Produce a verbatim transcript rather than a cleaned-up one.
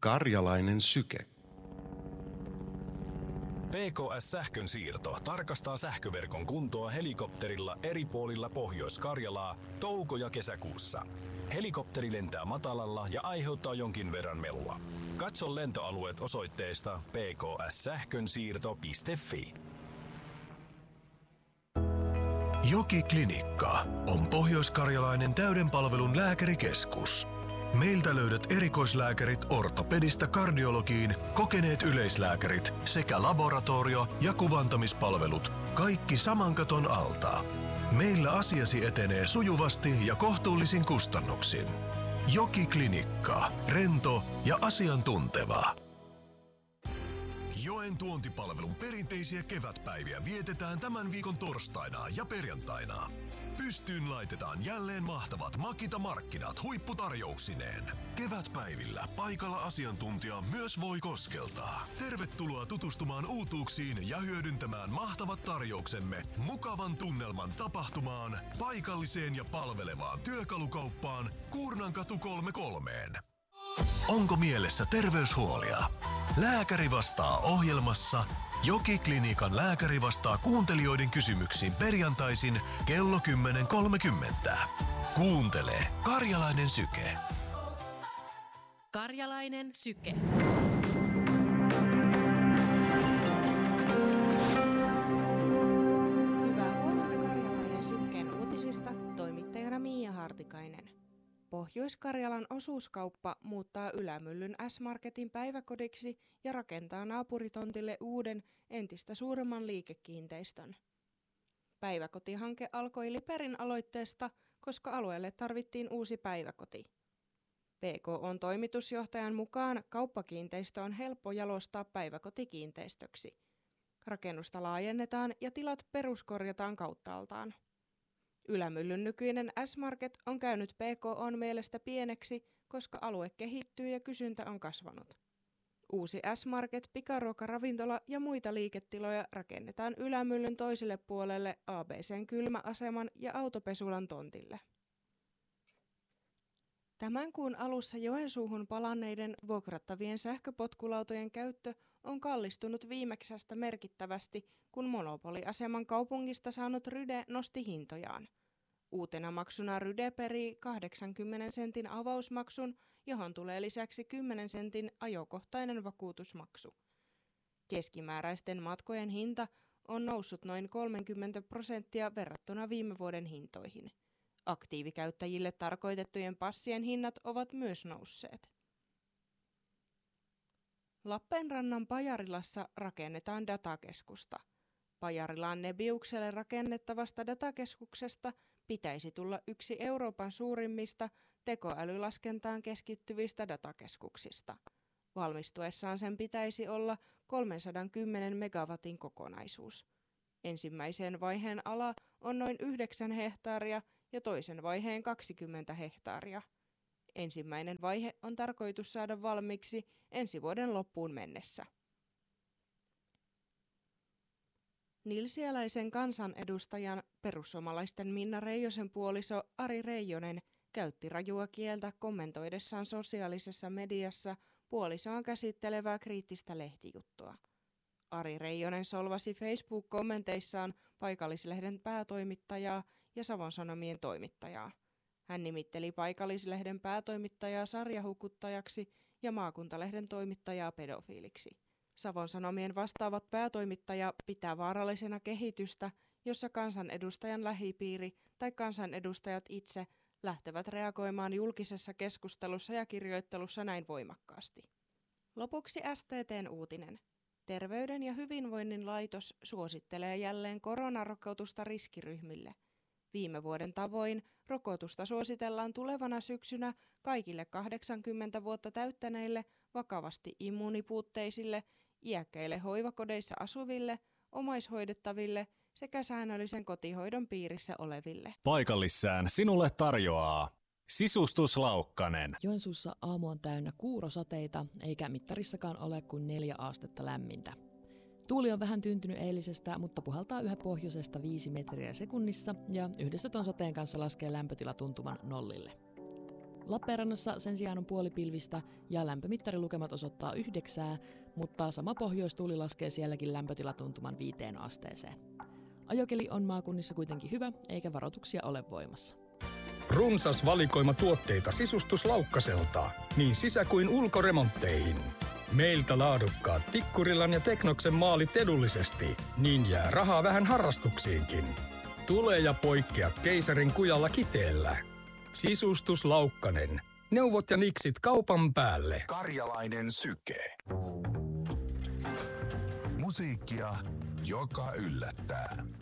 Karjalainen syke. P K S-sähkön siirto tarkastaa sähköverkon kuntoa helikopterilla eri puolilla Pohjois-Karjalaa touko- ja kesäkuussa. Helikopteri lentää matalalla ja aiheuttaa jonkin verran melua. Katso lentoalueet osoitteesta p k s sähkönsiirto piste f i. Jokiklinikka on pohjoiskarjalainen täyden palvelun lääkärikeskus. Meiltä löydät erikoislääkärit ortopedista kardiologiin, kokeneet yleislääkärit sekä laboratorio- ja kuvantamispalvelut, kaikki saman katon alta. Meillä asiasi etenee sujuvasti ja kohtuullisin kustannuksin. Jokiklinikka, rento ja asiantunteva. Joen tuontipalvelun perinteisiä kevätpäiviä vietetään tämän viikon torstaina ja perjantaina. Pystyyn laitetaan jälleen mahtavat Makita-markkinat huipputarjouksineen. Kevätpäivillä paikalla asiantuntija myös voi koskeltaa. Tervetuloa tutustumaan uutuuksiin ja hyödyntämään mahtavat tarjouksemme mukavan tunnelman tapahtumaan, paikalliseen ja palvelevaan työkalukauppaan Kuurnankatu kolmekymmentäkolme. Onko mielessä terveyshuolia? Lääkäri vastaa ohjelmassa. Jokiklinikan lääkäri vastaa kuuntelijoiden kysymyksiin perjantaisin kello kymmenen kolmekymmentä. Kuuntele Karjalainen syke. Karjalainen syke. Hyvää huomenta Karjalainen sykkeen uutisista, toimittajana Miia Hartikainen. Pohjois-Karjalan osuuskauppa muuttaa Ylämyllyn S-Marketin päiväkodiksi ja rakentaa naapuritontille uuden, entistä suuremman liikekiinteistön. Päiväkotihanke alkoi Liperin aloitteesta, koska alueelle tarvittiin uusi päiväkoti. P K O:n toimitusjohtajan mukaan kauppakiinteistö on helppo jalostaa päiväkotikiinteistöksi. Rakennusta laajennetaan ja tilat peruskorjataan kauttaaltaan. Ylämyllyn nykyinen S-Market on käynyt P K O:n mielestä pieneksi, koska alue kehittyy ja kysyntä on kasvanut. Uusi S-Market, pikaruokaravintola ja muita liiketiloja rakennetaan Ylämyllyn toiselle puolelle A B C:n kylmäaseman ja autopesulan tontille. Tämän kuun alussa Joensuuhun palanneiden vuokrattavien sähköpotkulautojen käyttö on kallistunut viimeksästä merkittävästi, kun monopoliaseman kaupungista saanut Ryde nosti hintojaan. Uutena maksuna Ryde perii kahdeksankymmentä sentin avausmaksun, johon tulee lisäksi kymmenen sentin ajokohtainen vakuutusmaksu. Keskimääräisten matkojen hinta on noussut noin kolmekymmentä prosenttia verrattuna viime vuoden hintoihin. Aktiivikäyttäjille tarkoitettujen passien hinnat ovat myös nousseet. Lappeenrannan Pajarilassa rakennetaan datakeskusta. Pajarilan Nebiukselle rakennettavasta datakeskuksesta pitäisi tulla yksi Euroopan suurimmista tekoälylaskentaan keskittyvistä datakeskuksista. Valmistuessaan sen pitäisi olla kolmesataakymmenen megawatin kokonaisuus. Ensimmäisen vaiheen ala on noin yhdeksän hehtaaria ja toisen vaiheen kaksikymmentä hehtaaria. Ensimmäinen vaihe on tarkoitus saada valmiiksi ensi vuoden loppuun mennessä. Nilsiäläisen kansanedustajan perussuomalaisten Minna Reijosen puoliso Ari Reijonen käytti rajua kieltä kommentoidessaan sosiaalisessa mediassa puolisoaan käsittelevää kriittistä lehtijuttua. Ari Reijonen solvasi Facebook-kommenteissaan paikallislehden päätoimittajaa ja Savon Sanomien toimittajaa. Hän nimitteli paikallislehden päätoimittajaa sarjahukuttajaksi ja maakuntalehden toimittajaa pedofiiliksi. Savon Sanomien vastaavat päätoimittaja pitää vaarallisena kehitystä, jossa kansanedustajan lähipiiri tai kansanedustajat itse lähtevät reagoimaan julkisessa keskustelussa ja kirjoittelussa näin voimakkaasti. Lopuksi S T T:n uutinen. Terveyden ja hyvinvoinnin laitos suosittelee jälleen koronarokotusta riskiryhmille. Viime vuoden tavoin rokotusta suositellaan tulevana syksynä kaikille kahdeksankymmentä vuotta täyttäneille, vakavasti immuunipuutteisille, iäkkäille hoivakodeissa asuville, omaishoidettaville sekä säännöllisen kotihoidon piirissä oleville. Paikallissään sinulle tarjoaa Sisustus Laukkanen. Joensuussa aamu on täynnä kuurosateita, eikä mittarissakaan ole kuin neljä astetta lämmintä. Tuuli on vähän tyyntynyt eilisestä, mutta puhaltaa yhä pohjoisesta viisi metriä sekunnissa ja yhdessä ton sateen kanssa laskee lämpötila tuntuvan nollille. Lappeenrannassa sen sijaan on puolipilvistä ja lämpömittarilukemat osoittaa yhdeksää, mutta sama pohjoistuuli laskee sielläkin lämpötilatuntuman viiteen asteeseen. Ajokeli on maakunnissa kuitenkin hyvä, eikä varoituksia ole voimassa. Runsas valikoima tuotteita Sisustus Laukkaselta, niin sisä- kuin ulkoremontteihin. Meiltä laadukkaat Tikkurilan ja Teknoksen maalit edullisesti, niin jää rahaa vähän harrastuksiinkin. Tule ja poikkea keisarin kujalla Kiteellä. Sisustus Laukkanen. Neuvot ja niksit kaupan päälle. Karjalainen syke. Musiikkia, joka yllättää.